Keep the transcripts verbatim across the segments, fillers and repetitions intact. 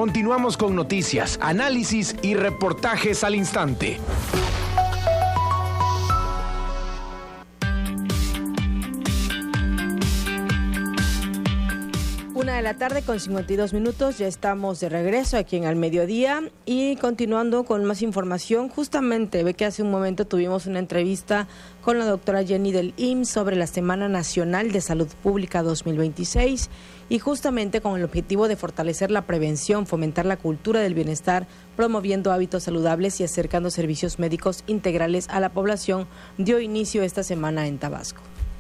Continuamos con noticias, análisis y reportajes al instante. Una de la tarde con cincuenta y dos minutos, ya estamos de regreso aquí en Al Mediodía y continuando con más información. Justamente ve que hace un momento tuvimos una entrevista con la doctora Jenny del I M S S sobre la Semana Nacional de Salud Pública dos mil veintiséis y justamente con el objetivo de fortalecer la prevención, fomentar la cultura del bienestar, promoviendo hábitos saludables y acercando servicios médicos integrales a la población, dio inicio esta semana en Tabasco.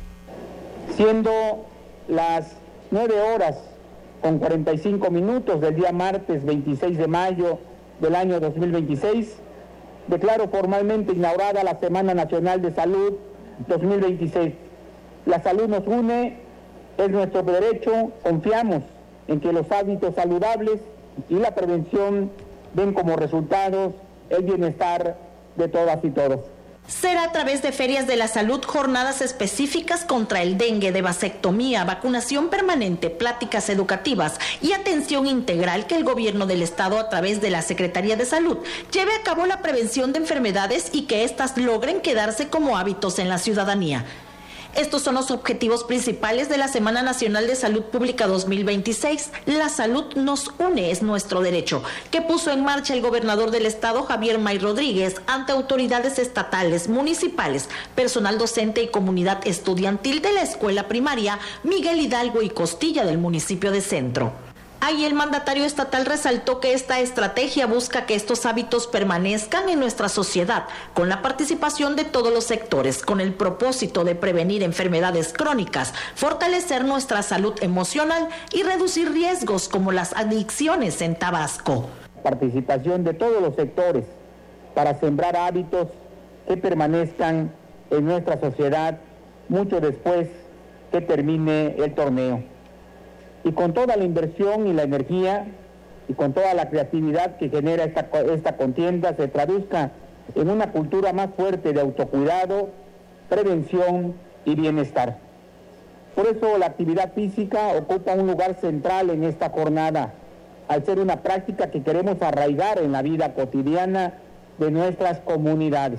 Siendo las nueve horas con cuarenta y cinco minutos del día martes veintiséis de mayo del año dos mil veintiséis, declaro formalmente inaugurada la Semana Nacional de Salud dos mil veintiséis. La salud nos une, es nuestro derecho, confiamos en que los hábitos saludables y la prevención den como resultados el bienestar de todas y todos. Será a través de ferias de la salud, jornadas específicas contra el dengue, de vasectomía, vacunación permanente, pláticas educativas y atención integral que el gobierno del estado, a través de la Secretaría de Salud, lleve a cabo la prevención de enfermedades y que éstas logren quedarse como hábitos en la ciudadanía. Estos son los objetivos principales de la Semana Nacional de Salud Pública dos mil veintiséis. La salud nos une, es nuestro derecho, que puso en marcha el gobernador del estado, Javier May Rodríguez, ante autoridades estatales, municipales, personal docente y comunidad estudiantil de la escuela primaria Miguel Hidalgo y Costilla del municipio de Centro. Ahí el mandatario estatal resaltó que esta estrategia busca que estos hábitos permanezcan en nuestra sociedad, con la participación de todos los sectores, con el propósito de prevenir enfermedades crónicas, fortalecer nuestra salud emocional y reducir riesgos como las adicciones en Tabasco. Participación de todos los sectores para sembrar hábitos que permanezcan en nuestra sociedad mucho después que termine el torneo. Y con toda la inversión y la energía y con toda la creatividad que genera esta, esta contienda se traduzca en una cultura más fuerte de autocuidado, prevención y bienestar. Por eso la actividad física ocupa un lugar central en esta jornada, al ser una práctica que queremos arraigar en la vida cotidiana de nuestras comunidades.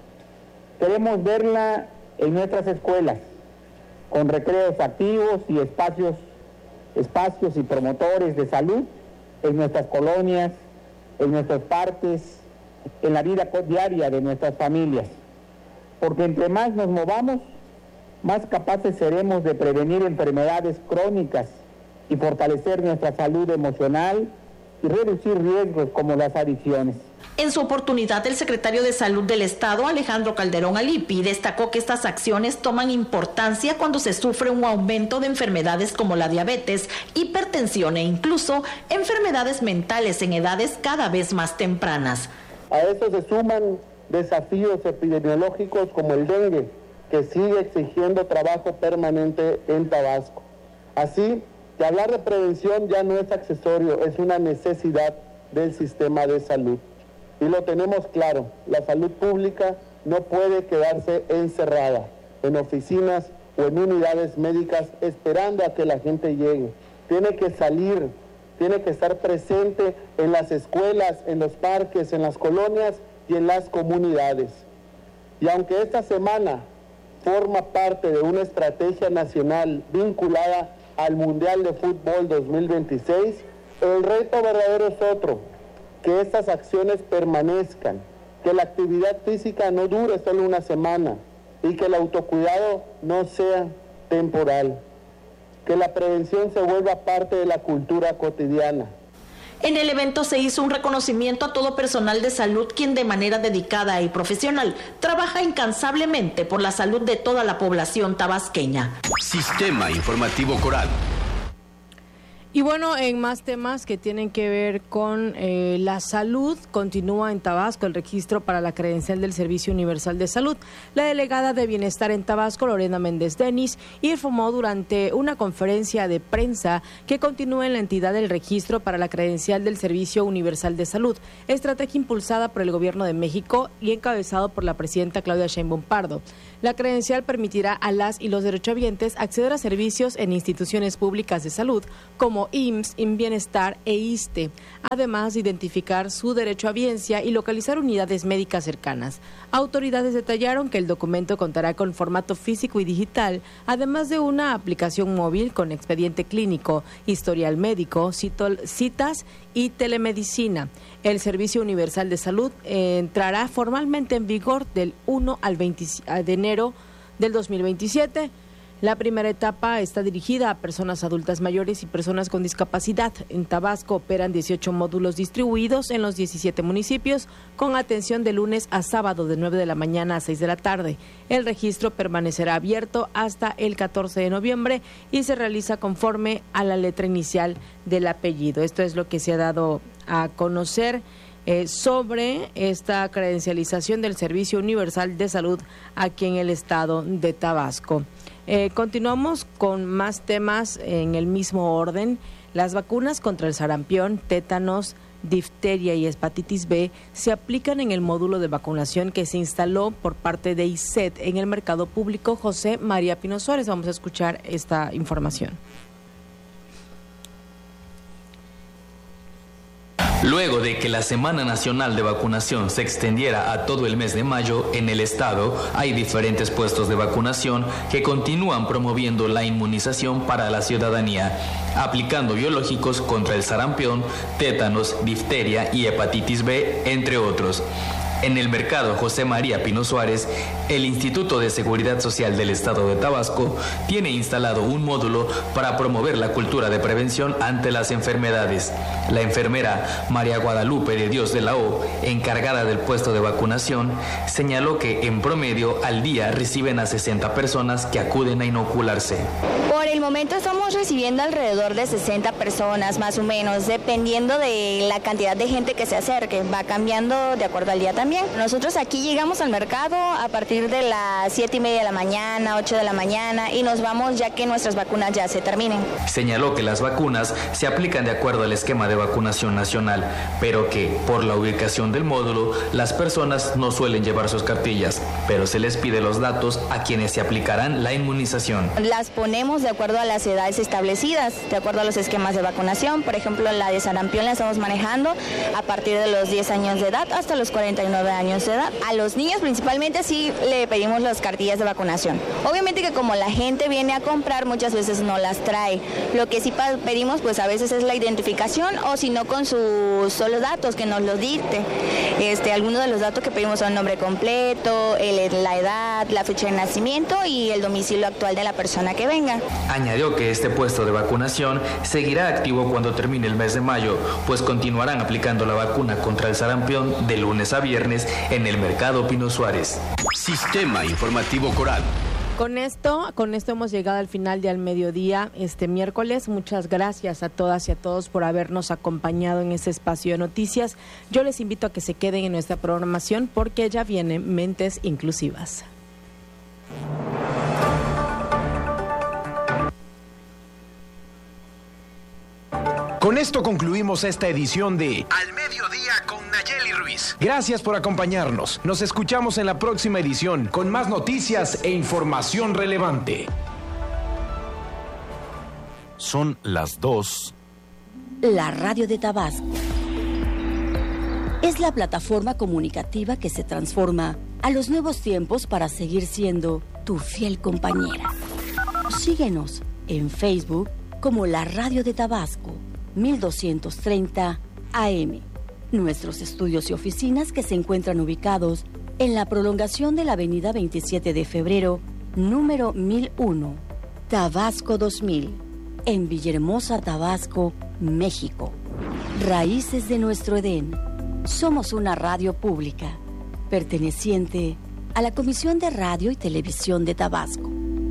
Queremos verla en nuestras escuelas, con recreos activos y espacios espacios y promotores de salud en nuestras colonias, en nuestros parques, en la vida diaria de nuestras familias. Porque entre más nos movamos, más capaces seremos de prevenir enfermedades crónicas y fortalecer nuestra salud emocional y reducir riesgos como las adicciones. En su oportunidad, el secretario de Salud del Estado, Alejandro Calderón Alipi, destacó que estas acciones toman importancia cuando se sufre un aumento de enfermedades como la diabetes, hipertensión e incluso enfermedades mentales en edades cada vez más tempranas. A eso se suman desafíos epidemiológicos como el dengue, que sigue exigiendo trabajo permanente en Tabasco. Así que hablar de prevención ya no es accesorio, es una necesidad del sistema de salud. Y lo tenemos claro, la salud pública no puede quedarse encerrada en oficinas o en unidades médicas esperando a que la gente llegue. Tiene que salir, tiene que estar presente en las escuelas, en los parques, en las colonias y en las comunidades. Y aunque esta semana forma parte de una estrategia nacional vinculada al Mundial de Fútbol dos mil veintiséis, el reto verdadero es otro: que estas acciones permanezcan, que la actividad física no dure solo una semana y que el autocuidado no sea temporal, que la prevención se vuelva parte de la cultura cotidiana. En el evento se hizo un reconocimiento a todo personal de salud quien de manera dedicada y profesional trabaja incansablemente por la salud de toda la población tabasqueña. Sistema Informativo Coral. Y bueno, en más temas que tienen que ver con eh, la salud, continúa en Tabasco el registro para la credencial del Servicio Universal de Salud. La delegada de Bienestar en Tabasco, Lorena Méndez Denis, informó durante una conferencia de prensa que continúa en la entidad el registro para la credencial del Servicio Universal de Salud, estrategia impulsada por el Gobierno de México y encabezado por la presidenta Claudia Sheinbaum Pardo. La credencial permitirá a las y los derechohabientes acceder a servicios en instituciones públicas de salud, como como I M S S, Inbienestar e ISSSTE, además de identificar su derecho a biencia y localizar unidades médicas cercanas. Autoridades detallaron que el documento contará con formato físico y digital, además de una aplicación móvil con expediente clínico, historial médico, citas y telemedicina. El Servicio Universal de Salud eh, entrará formalmente en vigor del uno al veinte de enero del dos mil veintisiete. La primera etapa está dirigida a personas adultas mayores y personas con discapacidad. En Tabasco operan dieciocho módulos distribuidos en los diecisiete municipios, con atención de lunes a sábado de nueve de la mañana a seis de la tarde. El registro permanecerá abierto hasta el catorce de noviembre y se realiza conforme a la letra inicial del apellido. Esto es lo que se ha dado a conocer eh, sobre esta credencialización del Servicio Universal de Salud aquí en el estado de Tabasco. Eh, continuamos con más temas en el mismo orden. Las vacunas contra el sarampión, tétanos, difteria y hepatitis B se aplican en el módulo de vacunación que se instaló por parte de I S E T en el mercado público José María Pino Suárez. Vamos a escuchar esta información. Luego de que la Semana Nacional de Vacunación se extendiera a todo el mes de mayo, en el estado hay diferentes puestos de vacunación que continúan promoviendo la inmunización para la ciudadanía, aplicando biológicos contra el sarampión, tétanos, difteria y hepatitis B, entre otros. En el mercado José María Pino Suárez, el Instituto de Seguridad Social del Estado de Tabasco tiene instalado un módulo para promover la cultura de prevención ante las enfermedades. La enfermera María Guadalupe de Dios de la O, encargada del puesto de vacunación, señaló que en promedio al día reciben a sesenta personas que acuden a inocularse. Por el momento estamos recibiendo alrededor de sesenta personas más o menos, dependiendo de la cantidad de gente que se acerque, va cambiando de acuerdo al día también. Nosotros aquí llegamos al mercado a partir de las siete y media de la mañana, ocho de la mañana y nos vamos ya que nuestras vacunas ya se terminen. Señaló que las vacunas se aplican de acuerdo al esquema de vacunación nacional, pero que por la ubicación del módulo las personas no suelen llevar sus cartillas, pero se les pide los datos a quienes se aplicarán la inmunización. Las ponemos de acuerdo a las edades establecidas, de acuerdo a los esquemas de vacunación. Por ejemplo, la de sarampión la estamos manejando a partir de los diez años de edad hasta los cuarenta y nueve años de edad. A los niños principalmente sí le pedimos las cartillas de vacunación. Obviamente que como la gente viene a comprar, muchas veces no las trae. Lo que sí pedimos pues a veces es la identificación o si no con sus solo datos que nos los dicte. Este, algunos de los datos que pedimos son nombre completo, el, la edad, la fecha de nacimiento y el domicilio actual de la persona que venga. Añadió que este puesto de vacunación seguirá activo cuando termine el mes de mayo, pues continuarán aplicando la vacuna contra el sarampión de lunes a viernes en el mercado Pino Suárez. Sistema Informativo Coral. Con esto, con esto hemos llegado al final de Al Mediodía este miércoles. Muchas gracias a todas y a todos por habernos acompañado en este espacio de noticias. Yo les invito a que se queden en nuestra programación porque ya vienen Mentes Inclusivas. Con esto concluimos esta edición de Al Mediodía con Nayeli Ruiz. Gracias por acompañarnos. Nos escuchamos en la próxima edición con más noticias e información relevante. Son las dos. La Radio de Tabasco es la plataforma comunicativa que se transforma a los nuevos tiempos para seguir siendo tu fiel compañera. Síguenos en Facebook como La Radio de Tabasco mil doscientos treinta A M. Nuestros estudios y oficinas que se encuentran ubicados en la prolongación de la avenida veintisiete de febrero, número mil uno, Tabasco dos mil, en Villahermosa, Tabasco, México. Raíces de nuestro Edén. Somos una radio pública, perteneciente a la Comisión de Radio y Televisión de Tabasco.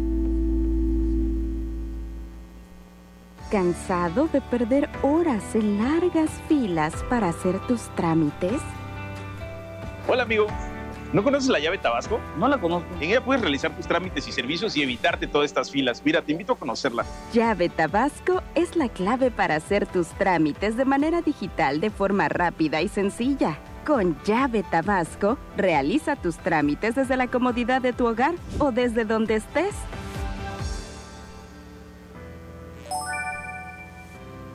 ¿Cansado de perder horas en largas filas para hacer tus trámites? Hola amigo, ¿no conoces la llave Tabasco? No la conozco. En ella puedes realizar tus trámites y servicios y evitarte todas estas filas. Mira, te invito a conocerla. Llave Tabasco es la clave para hacer tus trámites de manera digital de forma rápida y sencilla. Con Llave Tabasco, realiza tus trámites desde la comodidad de tu hogar o desde donde estés.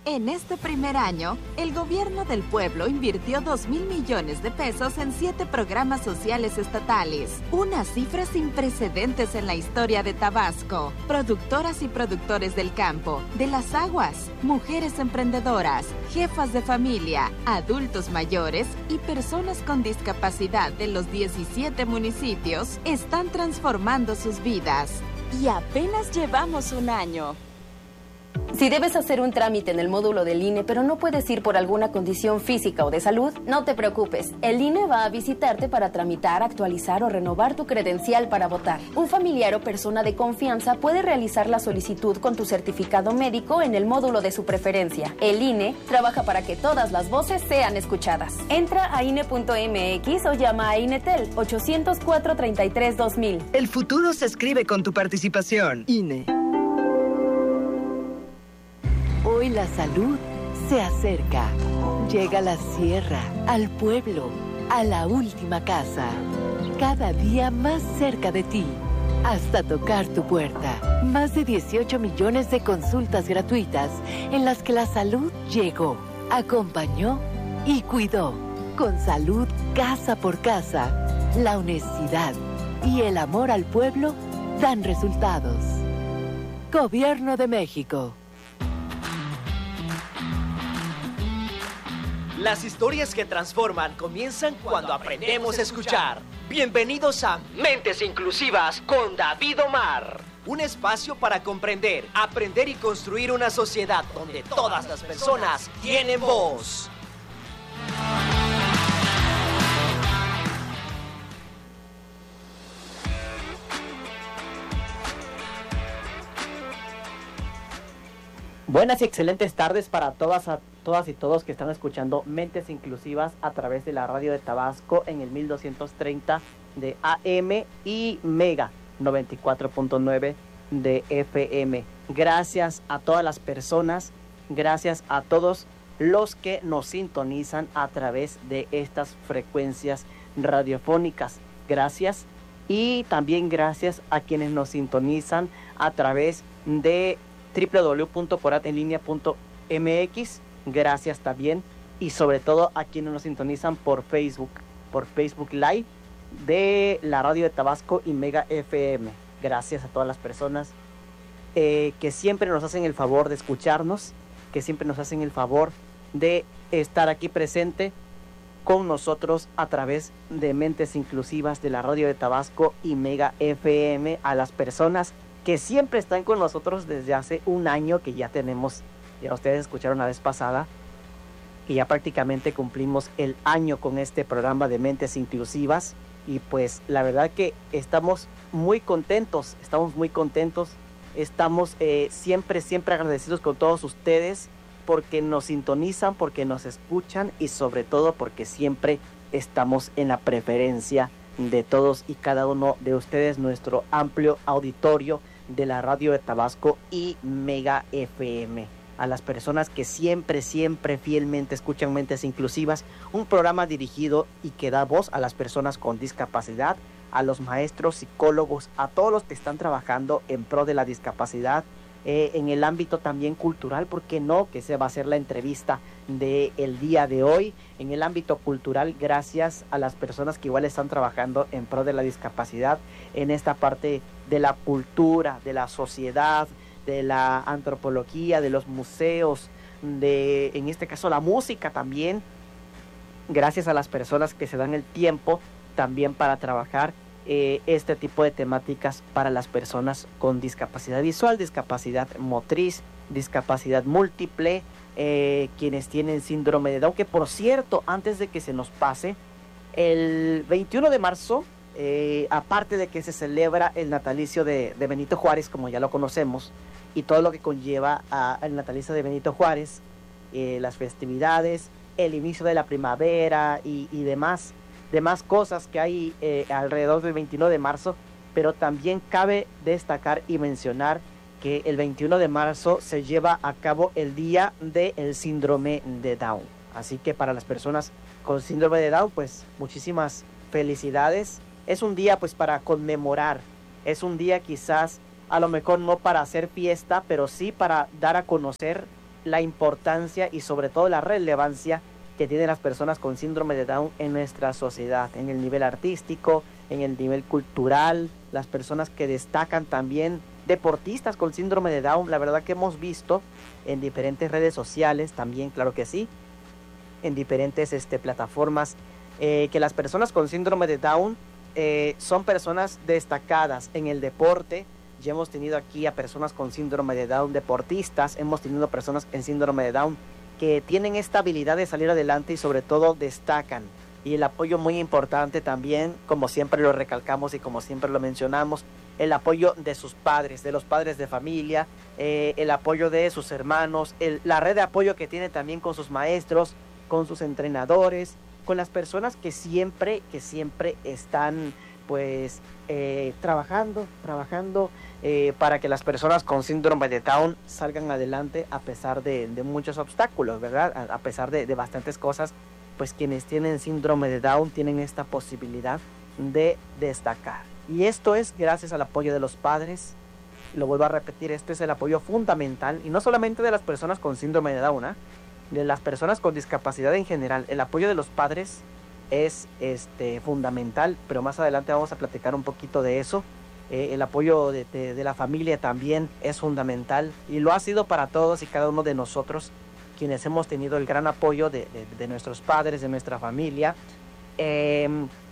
En este primer año, el gobierno del pueblo invirtió dos mil millones de pesos en siete programas sociales estatales, unas cifras sin precedentes en la historia de Tabasco. Productoras y productores del campo, de las aguas, mujeres emprendedoras, jefas de familia, adultos mayores y personas con discapacidad de los diecisiete municipios están transformando sus vidas. Y apenas llevamos un año. Si debes hacer un trámite en el módulo del I N E, pero no puedes ir por alguna condición física o de salud, no te preocupes. El I N E va a visitarte para tramitar, actualizar o renovar tu credencial para votar. Un familiar o persona de confianza puede realizar la solicitud con tu certificado médico en el módulo de su preferencia. El I N E trabaja para que todas las voces sean escuchadas. Entra a I N E punto M X o llama a INETEL ocho cero cuatro, treinta y tres, dos mil. El futuro se escribe con tu participación. I N E. Hoy la salud se acerca. Llega a la sierra, al pueblo, a la última casa. Cada día más cerca de ti, hasta tocar tu puerta. Más de dieciocho millones de consultas gratuitas en las que la salud llegó, acompañó y cuidó. Con salud casa por casa, la honestidad y el amor al pueblo dan resultados. Gobierno de México. Las historias que transforman comienzan cuando aprendemos a escuchar. Bienvenidos a Mentes Inclusivas con David Omar. Un espacio para comprender, aprender y construir una sociedad donde todas las personas tienen voz. Buenas y excelentes tardes para todas, a, todas y todos que están escuchando Mentes Inclusivas a través de la radio de Tabasco en el mil doscientos treinta de A M y Mega noventa y cuatro punto nueve de F M. Gracias a todas las personas, gracias a todos los que nos sintonizan a través de estas frecuencias radiofónicas. Gracias. Y también gracias a quienes nos sintonizan a través de doble u doble u doble u punto corat en línea punto m x. Gracias también y sobre todo a quienes nos sintonizan por Facebook, por Facebook Live de la radio de Tabasco y Mega F M. Gracias a todas las personas eh, que siempre nos hacen el favor de escucharnos, que siempre nos hacen el favor de estar aquí presente con nosotros a través de Mentes Inclusivas de la radio de Tabasco y Mega F M, a las personas que siempre están con nosotros desde hace un año que ya tenemos, ya ustedes escucharon la vez pasada, que ya prácticamente cumplimos el año con este programa de Mentes Inclusivas y pues la verdad que estamos muy contentos, estamos muy contentos, estamos eh, siempre, siempre agradecidos con todos ustedes porque nos sintonizan, porque nos escuchan y sobre todo porque siempre estamos en la preferencia de todos y cada uno de ustedes, nuestro amplio auditorio de la radio de Tabasco y Mega F M. A las personas que siempre, siempre fielmente escuchan Mentes Inclusivas, un programa dirigido y que da voz a las personas con discapacidad, a los maestros, psicólogos, a todos los que están trabajando en pro de la discapacidad, eh, en el ámbito también cultural, ¿por qué no? Que se va a hacer la entrevista del día de hoy. En el ámbito cultural, gracias a las personas que igual están trabajando en pro de la discapacidad, en esta parte de la cultura, de la sociedad, de la antropología, de los museos, de, en este caso, la música también. Gracias a las personas que se dan el tiempo también para trabajar eh, este tipo de temáticas para las personas con discapacidad visual, discapacidad motriz, discapacidad múltiple, eh, quienes tienen síndrome de Down, que por cierto, antes de que se nos pase, el veintiuno de marzo, eh, aparte de que se celebra el natalicio de, de Benito Juárez, como ya lo conocemos, y todo lo que conlleva al natalicio de Benito Juárez, eh, las festividades, el inicio de la primavera y, y demás, demás cosas que hay eh, alrededor del veintiuno de marzo, pero también cabe destacar y mencionar que el veintiuno de marzo se lleva a cabo el día del síndrome de Down. Así que para las personas con síndrome de Down, pues muchísimas felicidades. Es un día pues para conmemorar, es un día quizás a lo mejor no para hacer fiesta, pero sí para dar a conocer la importancia y sobre todo la relevancia que tienen las personas con síndrome de Down en nuestra sociedad, en el nivel artístico, en el nivel cultural, las personas que destacan también, deportistas con síndrome de Down, la verdad que hemos visto en diferentes redes sociales también, claro que sí, en diferentes este, plataformas, eh, que las personas con síndrome de Down eh, son personas destacadas en el deporte. Ya hemos tenido aquí a personas con síndrome de Down, deportistas, hemos tenido personas en síndrome de Down que tienen esta habilidad de salir adelante y sobre todo destacan. Y el apoyo muy importante también, como siempre lo recalcamos y como siempre lo mencionamos, el apoyo de sus padres, de los padres de familia, eh, el apoyo de sus hermanos, el, la red de apoyo que tiene también con sus maestros, con sus entrenadores, con las personas que siempre, que siempre están pues eh, trabajando, trabajando eh, para que las personas con síndrome de Down salgan adelante a pesar de, de muchos obstáculos, ¿verdad? A, a pesar de, de bastantes cosas, pues quienes tienen síndrome de Down tienen esta posibilidad de destacar. Y esto es gracias al apoyo de los padres. Lo vuelvo a repetir, este es el apoyo fundamental, y no solamente de las personas con síndrome de Down, ¿eh? De las personas con discapacidad en general. El apoyo de los padres es este, fundamental, pero más adelante vamos a platicar un poquito de eso. Eh, el apoyo de, de, de la familia también es fundamental, y lo ha sido para todos y cada uno de nosotros, quienes hemos tenido el gran apoyo de, de, de nuestros padres, de nuestra familia. Eh,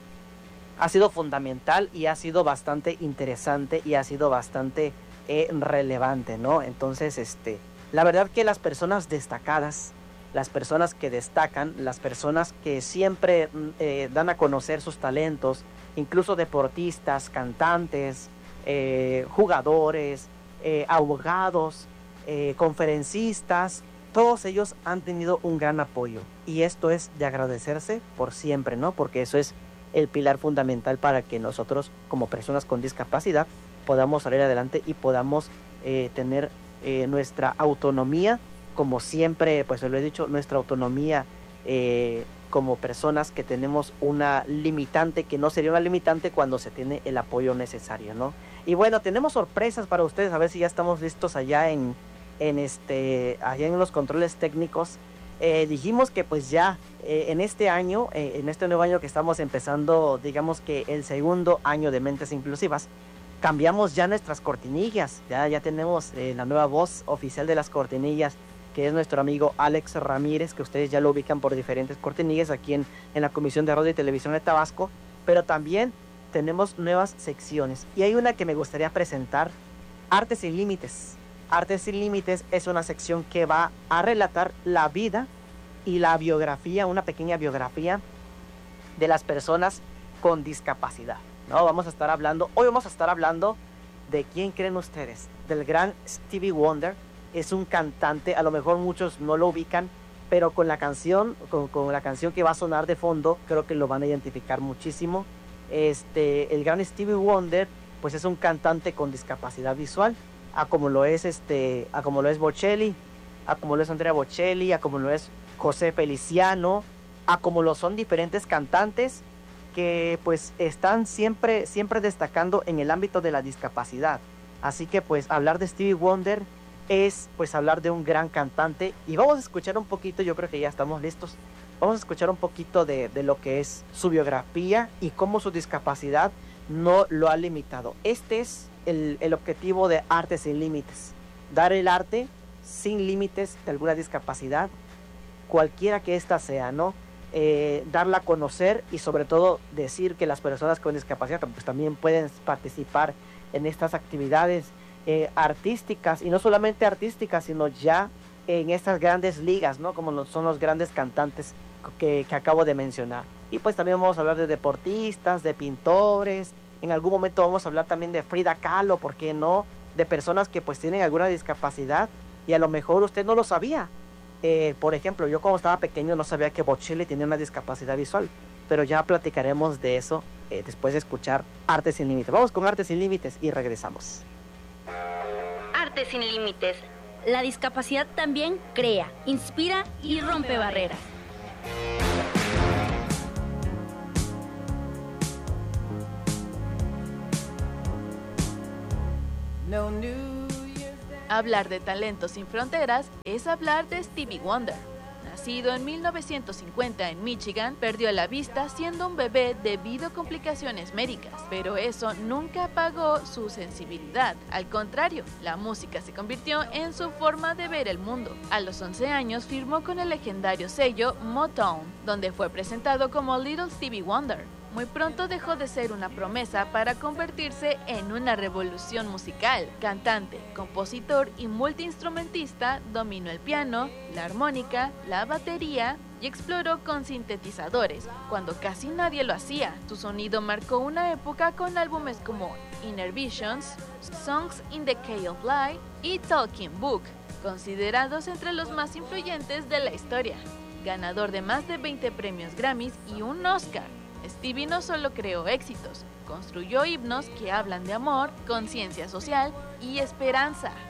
ha sido fundamental y ha sido bastante interesante y ha sido bastante eh, relevante, ¿no? Entonces, este, la verdad que las personas destacadas, las personas que destacan, las personas que siempre eh, dan a conocer sus talentos, incluso deportistas, cantantes, eh, jugadores, eh, abogados, eh, conferencistas, todos ellos han tenido un gran apoyo, y esto es de agradecerse por siempre, ¿no? Porque eso es el pilar fundamental para que nosotros como personas con discapacidad podamos salir adelante y podamos eh, tener eh, nuestra autonomía. Como siempre, pues se lo he dicho, nuestra autonomía eh, como personas que tenemos una limitante, que no sería una limitante cuando se tiene el apoyo necesario, ¿no? Y bueno, tenemos sorpresas para ustedes, a ver si ya estamos listos allá en, en, este, allá en los controles técnicos. Eh, dijimos que pues ya eh, en este año, eh, en este nuevo año que estamos empezando, digamos que el segundo año de Mentes Inclusivas, cambiamos ya nuestras cortinillas, ya, ya tenemos eh, la nueva voz oficial de las cortinillas, que es nuestro amigo Alex Ramírez, que ustedes ya lo ubican por diferentes cortinillas aquí en, en la Comisión de Radio y Televisión de Tabasco, pero también tenemos nuevas secciones, y hay una que me gustaría presentar, Arte Sin Límites. Arte Sin Límites es una sección que va a relatar la vida y la biografía, una pequeña biografía de las personas con discapacidad, ¿no? Vamos a estar hablando, hoy vamos a estar hablando de quién creen ustedes, del gran Stevie Wonder. Es un cantante, a lo mejor muchos no lo ubican, pero con la canción, con, con la canción que va a sonar de fondo, creo que lo van a identificar muchísimo. Este, el gran Stevie Wonder, pues es un cantante con discapacidad visual, a como lo es este, a como lo es Bocelli, a como lo es Andrea Bocelli, a como lo es José Feliciano, a como lo son diferentes cantantes que pues están siempre, siempre destacando en el ámbito de la discapacidad. Así que pues hablar de Stevie Wonder es pues hablar de un gran cantante, y vamos a escuchar un poquito, yo creo que ya estamos listos, vamos a escuchar un poquito de, de lo que es su biografía y cómo su discapacidad no lo ha limitado. Este es el, el objetivo de Arte Sin Límites, dar el arte sin límites de alguna discapacidad, cualquiera que ésta sea, ¿no? Eh, darla a conocer, y sobre todo decir que las personas con discapacidad pues también pueden participar en estas actividades Eh, artísticas, y no solamente artísticas, sino ya en estas grandes ligas, ¿no? Como son los grandes cantantes que, que acabo de mencionar. Y pues también vamos a hablar de deportistas, de pintores, en algún momento vamos a hablar también de Frida Kahlo, ¿por qué no? De personas que pues tienen alguna discapacidad y a lo mejor usted no lo sabía. Eh, por ejemplo, yo cuando estaba pequeño no sabía que Bocelli tenía una discapacidad visual, pero ya platicaremos de eso eh, después de escuchar Arte Sin Límites. Vamos con Arte Sin Límites y regresamos. Arte Sin Límites. La discapacidad también crea, inspira y rompe barreras. No New Year's Day. Hablar de talentos sin fronteras es hablar de Stevie Wonder. Nacido en mil novecientos cincuenta en Michigan, perdió la vista siendo un bebé debido a complicaciones médicas, pero eso nunca apagó su sensibilidad. Al contrario, la música se convirtió en su forma de ver el mundo. A los once años firmó con el legendario sello Motown, donde fue presentado como Little Stevie Wonder. Muy pronto dejó de ser una promesa para convertirse en una revolución musical. Cantante, compositor y multiinstrumentista, dominó el piano, la armónica, la batería y exploró con sintetizadores, cuando casi nadie lo hacía. Su sonido marcó una época con álbumes como Inner Visions, Songs in the Key of Light y Talking Book, considerados entre los más influyentes de la historia. Ganador de más de veinte premios Grammys y un Oscar, Stevie no solo creó éxitos, construyó himnos que hablan de amor, conciencia social y esperanza.